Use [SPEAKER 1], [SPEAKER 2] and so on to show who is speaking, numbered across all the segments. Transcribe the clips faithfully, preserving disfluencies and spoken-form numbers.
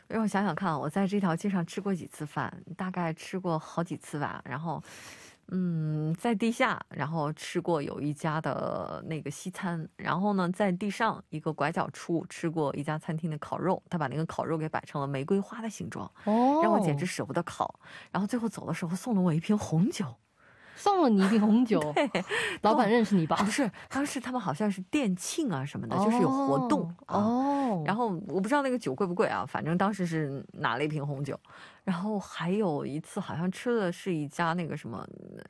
[SPEAKER 1] 让我想想看，我在这条街上吃过几次饭，大概吃过好几次吧。然后，嗯，在地下，然后吃过有一家的那个西餐，然后呢，在地上一个拐角处吃过一家餐厅的烤肉，他把那个烤肉给摆成了玫瑰花的形状，
[SPEAKER 2] 哦，
[SPEAKER 1] 让我简直舍不得烤。然后最后走的时候送了我一瓶红酒。
[SPEAKER 2] 送了你一瓶红酒，
[SPEAKER 1] 对，
[SPEAKER 2] 老板认识你吧？
[SPEAKER 1] 不是，当时他们好像是店庆啊什么的，
[SPEAKER 2] 哦、
[SPEAKER 1] 就是有活动
[SPEAKER 2] 哦、
[SPEAKER 1] 啊。然后我不知道那个酒贵不贵啊，反正当时是拿了一瓶红酒。然后还有一次好像吃的是一家那个什么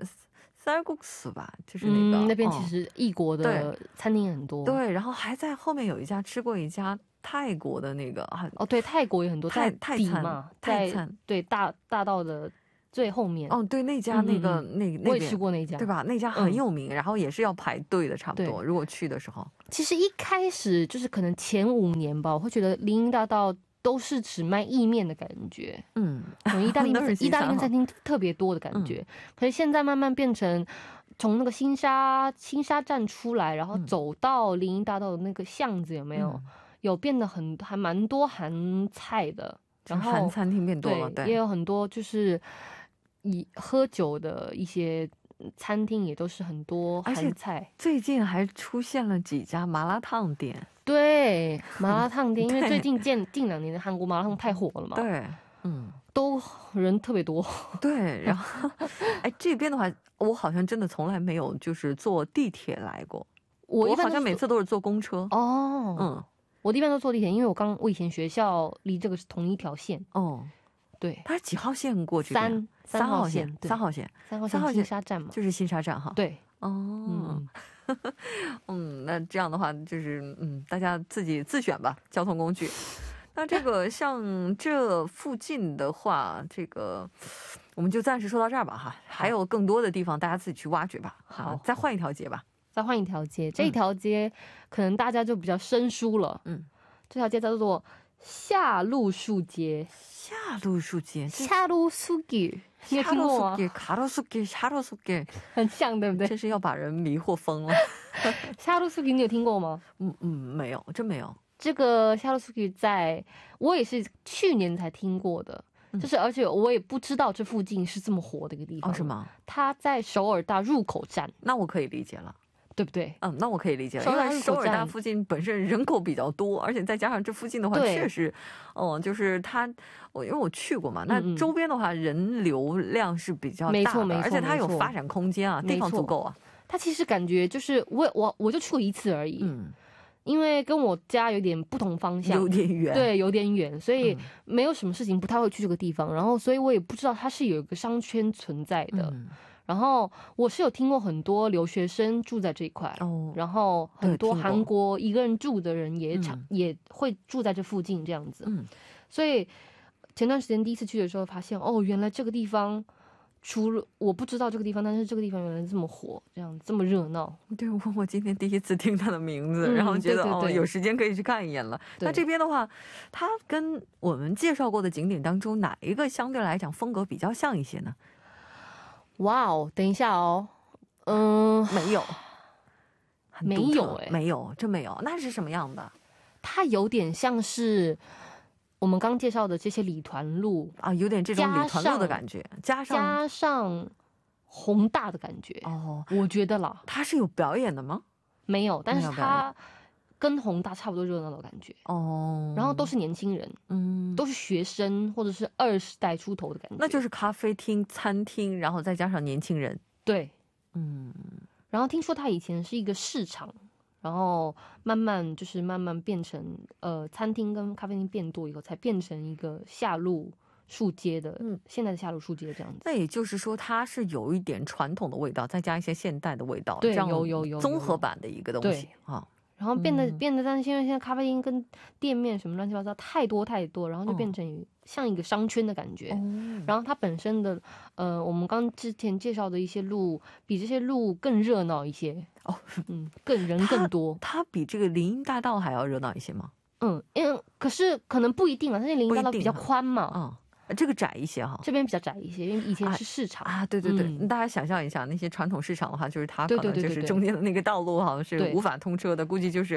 [SPEAKER 1] 쌀국수吧，就是那个、
[SPEAKER 2] 嗯、那边其实异国的餐厅很多。
[SPEAKER 1] 对，然后还在后面有一家吃过一家泰国的那个啊，
[SPEAKER 2] 哦，对，泰国有很多
[SPEAKER 1] 泰泰餐
[SPEAKER 2] 嘛，
[SPEAKER 1] 泰餐，
[SPEAKER 2] 对，大大道的最后面。
[SPEAKER 1] 哦，对，那家那个、嗯、那那
[SPEAKER 2] 我也吃过那家，
[SPEAKER 1] 对吧？那家很有名、嗯，然后也是要排队的，差不多。如果去的时候，
[SPEAKER 2] 其实一开始就是可能前五年吧，我会觉得林荫大道都是只卖意面的感觉，嗯，意大利意大利面餐厅特别多的感觉、嗯。可是现在慢慢变成从那个新沙新沙站出来，然后走到林荫大道的那个巷子，有没有？嗯、有变得很还蛮多韩菜的，然后
[SPEAKER 1] 韩餐厅变多了， 对，
[SPEAKER 2] 对，也有很多就是以喝酒的一些餐厅，也都是很多韩菜。
[SPEAKER 1] 最近还出现了几家麻辣烫店，
[SPEAKER 2] 对，麻辣烫店，因为最近近近两年的韩国麻辣烫太火了嘛，
[SPEAKER 1] 对，嗯，
[SPEAKER 2] 都人特别多，
[SPEAKER 1] 对，然后，哎，这边的话，我好像真的从来没有就是坐地铁来过，我一般好像每次都是坐公车。
[SPEAKER 2] 哦，嗯，我一般都坐地铁，因为我刚我以前学校离这个是同一条线。哦，对，
[SPEAKER 1] 它是几号线过去？三
[SPEAKER 2] 三
[SPEAKER 1] 号线，三号线，
[SPEAKER 2] 三号线新沙站嘛，
[SPEAKER 1] 就是新沙站哈。
[SPEAKER 2] 对，
[SPEAKER 1] 哦，嗯，嗯，那这样的话就是嗯，大家自己自选吧，交通工具。那这个像这附近的话，这个我们就暂时说到这儿吧哈。还有更多的地方，大家自己去挖掘吧。好，再换一条街吧。
[SPEAKER 2] 再换一条街，这一条街、嗯、可能大家就比较生疏了。嗯，这条街叫做夏路树街。
[SPEAKER 1] 夏路树街，
[SPEAKER 2] 夏路树街，你有听过吗？
[SPEAKER 1] 夏路树街，夏路树街，
[SPEAKER 2] 很像，对不对？
[SPEAKER 1] 真是要把人迷惑疯了。
[SPEAKER 2] 夏路树街，你有听过吗？
[SPEAKER 1] 嗯嗯，没有，真没有。
[SPEAKER 2] 这个夏路树街，在我也是去年才听过的。就是而且我也不知道这附近是这么火的一个地方。
[SPEAKER 1] 哦，是吗？
[SPEAKER 2] 它在首尔大入口站。
[SPEAKER 1] 那我可以理解了，
[SPEAKER 2] 对不对？
[SPEAKER 1] 嗯，那我可以理解了，因为首尔大附近本身人口比较多，而且再加上这附近的话，确实，哦、嗯，就是它，我因为我去过嘛，那周边的话人流量是比较大的，
[SPEAKER 2] 没错没错，
[SPEAKER 1] 而且它有发展空间啊，地方足够啊。
[SPEAKER 2] 它其实感觉就是我我我就去过一次而已，嗯。因为跟我家有点不同方向，
[SPEAKER 1] 有点远，
[SPEAKER 2] 对，有点远，所以没有什么事情不太会去这个地方。然后，所以我也不知道它是有一个商圈存在的。嗯、然后，我是有听过很多留学生住在这一块，哦，然后很多韩国一个人住的人也常、嗯、也会住在这附近这样子。嗯，所以前段时间第一次去的时候，发现哦，原来这个地方。除了我不知道这个地方，但是这个地方原来这么火，这样这么热闹。
[SPEAKER 1] 对，我我今天第一次听他的名字，嗯、然后觉得对对对哦，有时间可以去看一眼了。那这边的话，它跟我们介绍过的景点当中，哪一个相对来讲风格比较像一些呢？
[SPEAKER 2] 哇哦，等一下哦，嗯、
[SPEAKER 1] 呃，没有，
[SPEAKER 2] 没有哎，
[SPEAKER 1] 没有，真没有。那是什么样的？
[SPEAKER 2] 它有点像是。我们刚介绍的这些礼团路
[SPEAKER 1] 啊，有点这种礼团路的感觉，加上
[SPEAKER 2] 加上宏大的感觉哦，我觉得啦，
[SPEAKER 1] 它是有表演的吗？
[SPEAKER 2] 没有，但是它跟宏大差不多热闹的感觉哦。然后都是年轻人，嗯，都是学生或者是二十代出头的感觉，
[SPEAKER 1] 那就是咖啡厅、餐厅，然后再加上年轻人，
[SPEAKER 2] 对，嗯。然后听说它以前是一个市场。然后慢慢就是慢慢变成呃餐厅跟咖啡厅变多以后，才变成一个夏路树街的，嗯，现在的夏路树街这样子。
[SPEAKER 1] 那也就是说，它是有一点传统的味道，再加一些现代的味道，
[SPEAKER 2] 对，
[SPEAKER 1] 这样
[SPEAKER 2] 有有有
[SPEAKER 1] 综合版的一个东西啊。
[SPEAKER 2] 然后变得、嗯、变得，但是因为现在咖啡厅跟店面什么乱七八糟太多太多，然后就变成像一个商圈的感觉。哦、然后它本身的呃，我们刚之前介绍的一些路，比这些路更热闹一些。哦，嗯，更人更多。
[SPEAKER 1] 它, 它比这个林荫大道还要热闹一些吗？
[SPEAKER 2] 嗯，因为可是可能不一定啊，但是林荫大道比较宽嘛。
[SPEAKER 1] 嗯。这个窄一些哈，
[SPEAKER 2] 这边比较窄一些，因为以前是市场
[SPEAKER 1] 啊, 啊，对对对、嗯，大家想象一下，那些传统市场的话，就是它可能就是中间的那个道路好像是无法通车的，估计就是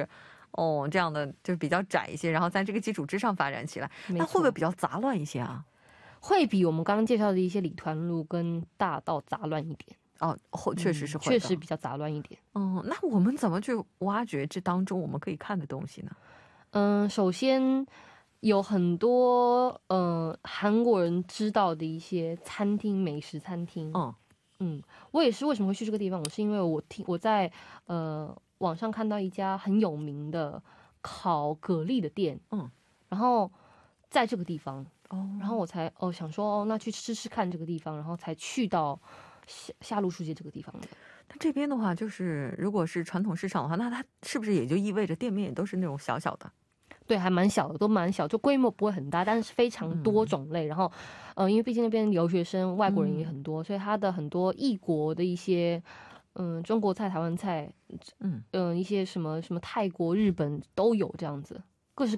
[SPEAKER 1] 哦，这样的就比较窄一些，然后在这个基础之上发展起来，那会不会比较杂乱一些啊？
[SPEAKER 2] 会比我们刚刚介绍的一些礼团路跟大道杂乱一点。
[SPEAKER 1] 哦，确实是会的、
[SPEAKER 2] 嗯，确实比较杂乱一点。
[SPEAKER 1] 嗯，那我们怎么去挖掘这当中我们可以看的东西呢？
[SPEAKER 2] 嗯，首先有很多呃韩国人知道的一些餐厅，美食餐厅。嗯嗯，我也是为什么会去这个地方，我是因为我听我在呃网上看到一家很有名的烤蛤蜊的店。嗯，然后在这个地方，哦，然后我才哦想说哦，那去吃吃看这个地方，然后才去到下下路书街这个地方的。
[SPEAKER 1] 那这边的话，就是如果是传统市场的话，那它是不是也就意味着店面也都是那种小小的？
[SPEAKER 2] 对，还蛮小的，都蛮小，就规模不会很大，但是非常多种类。嗯、然后，呃，因为毕竟那边留学生、外国人也很多，嗯、所以它的很多异国的一些，嗯、呃，中国菜、台湾菜，嗯嗯、呃，一些什么什么泰国、日本都有这样子。